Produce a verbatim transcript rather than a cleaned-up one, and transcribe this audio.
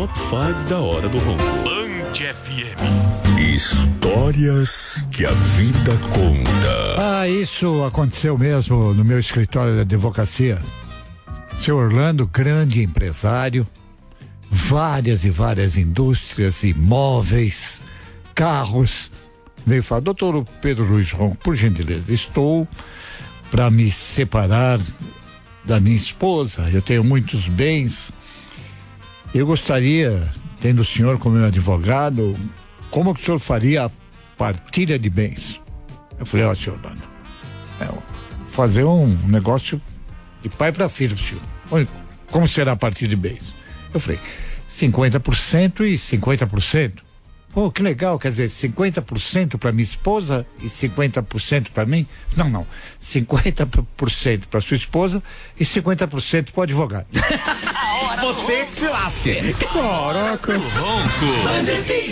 Top cinco da Hora do Ronco. Band F M. Histórias que a vida conta. Ah, isso aconteceu mesmo no meu escritório de advocacia. Seu Orlando, grande empresário, várias e várias indústrias, imóveis, carros, veio falar: doutor Pedro Luiz Ronco, por gentileza, estou para me separar da minha esposa, eu tenho muitos bens, eu gostaria, tendo o senhor como meu advogado, como que o senhor faria a partilha de bens? Eu falei: ó, senhor Orlando, é, fazer um negócio de pai para filho, senhor. Como será a partilha de bens? Eu falei: cinquenta por cento e cinquenta por cento. Pô, que legal, quer dizer, cinquenta por cento para minha esposa e cinquenta por cento para mim? Não, não, cinquenta por cento para sua esposa e cinquenta por cento para o advogado. Você que se lasque. Caraca. Ronco.